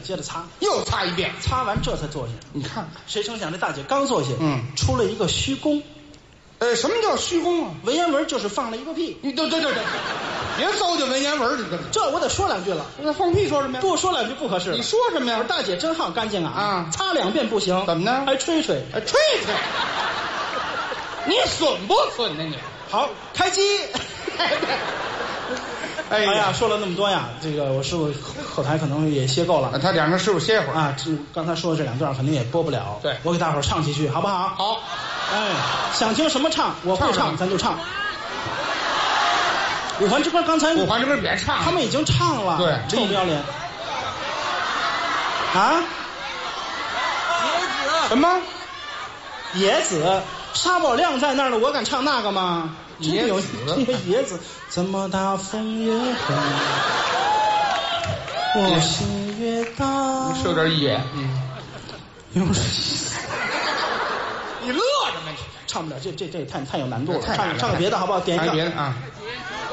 接着擦， 又擦一遍， 擦完这才坐下。 你看看， 谁成想这大姐刚坐下，出了一个虚功。 什么叫虚功啊？ 文言文就是放了一个屁。 你对，别糟践文言文，你这我得说两句了。 那放屁说什么呀？ 不说两句不合适。 你说什么呀？ 我说大姐真好干净啊！ 啊， 擦2遍不行， 怎么呢？ 还吹吹， 吹吹。你损不损呢你？ 好，开机。哎呀，说了那么多呀，这个我师傅后台可能也歇够了。 他两个师傅歇会儿啊，这刚才说的这2段肯定也播不了。 对， 我给大伙儿唱几句，好不好？ 好。 哎，想听什么唱，我会唱，咱就唱。五环之歌，刚才五环之歌别唱， 他们已经唱了。 对， 臭不要脸。啊？ 野子什么？ 野子，沙宝亮在那儿呢，我敢唱那个吗？ 野子， 野子，这么大风越狠，我心越大。 你是有点野， 你乐什么？唱不了，这太有难度了。唱个别的好不好？点一个。 别的啊。